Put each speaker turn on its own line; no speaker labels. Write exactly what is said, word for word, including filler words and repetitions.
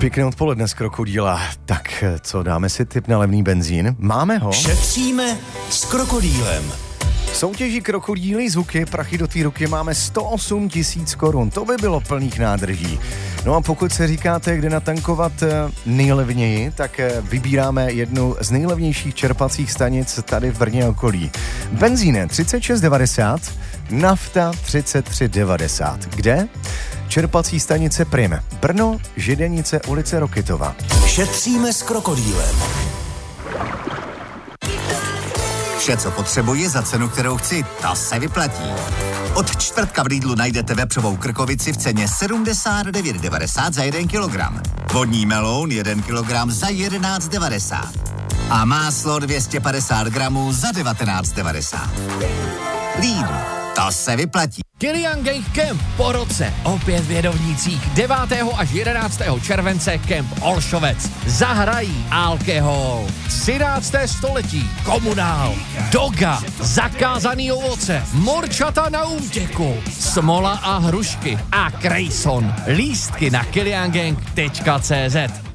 Pěkné odpoledne z Krokodýla. Tak, co, dáme si tip na levný benzín? Máme ho.
Šetříme s Krokodýlem.
V soutěži Krokodýly zvuky prachy do tvý ruky máme sto osm tisíc korun. To by bylo plných nádrží. No a pokud se říkáte, kde natankovat nejlevněji, tak vybíráme jednu z nejlevnějších čerpacích stanic tady v Brně okolí. Benzín třicet šest devadesát, nafta třicet tři devadesát. Kde? Čerpací stanice Prim. Brno, Židenice, ulice Rokitova.
Šetříme s Krokodýlem.
Vše, co potřebuji za cenu, kterou chci, ta se vyplatí. Od čtvrtka v Lidlu najdete vepřovou krkovici v ceně sedmdesát devět devadesát za jeden kilogram. Vodní meloun jeden kilogram za jedenáct devadesát. A máslo dvě stě padesát gramů za devatenáct devadesát. Lidl, to se vyplatí.
Kilian Gang Camp po roce opět v Jedovnicích devátého až jedenáctého července Camp Olšovec. Zahrají alkohol, třinácté století, komunál, doga, zakázaný ovoce, morčata na útěku, smola a hrušky a Krejson. Lístky na kilian gang tečka cé zet.